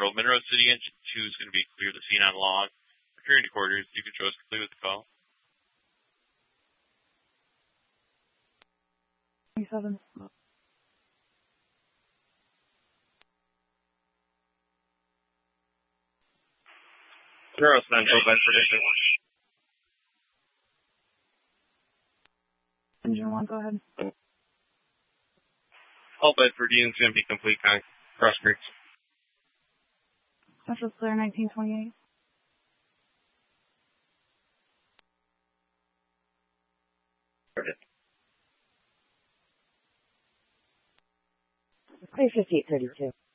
Patrol, Monroe City, Engine 2 is going to be clear the scene on log. Returning to quarters, you can show us complete with the call. 27. Monroe Central, Bedford Engine 1. Engine 1, go ahead. All Bedford units going to be complete cross creeks. Central's clear, 1928. Clear 5832.